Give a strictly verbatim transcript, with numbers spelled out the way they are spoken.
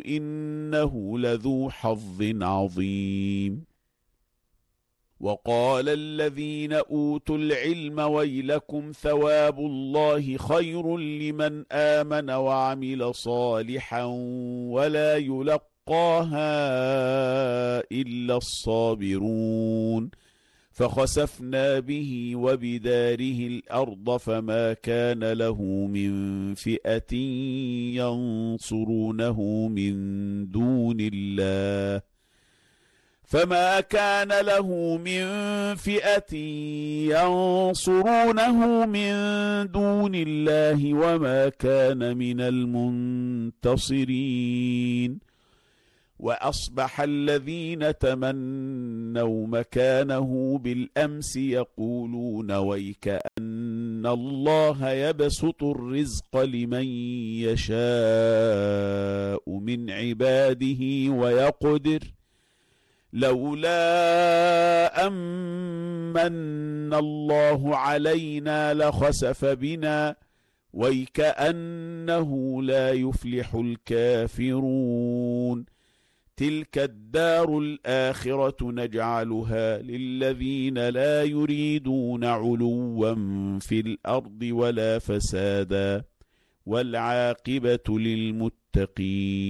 إنه لذو حظ عظيم. وقال الذين أوتوا العلم ويلكم ثواب الله خير لمن آمن وعمل صالحا ولا يلقاها إلا الصابرون. فخسفنا به وبداره الأرض فما كان له من فئة ينصرونه من دون الله فما كان له من فئة ينصرونه من دون الله وما كان من المنتصرين. وأصبح الذين تمنوا مكانه بالأمس يقولون ويك أن الله يبسط الرزق لمن يشاء من عباده ويقدر لولا أمن الله علينا لخسف بنا ويكأنه لا يفلح الكافرون. تلك الدار الآخرة نجعلها للذين لا يريدون علوا في الأرض ولا فسادا والعاقبة للمتقين.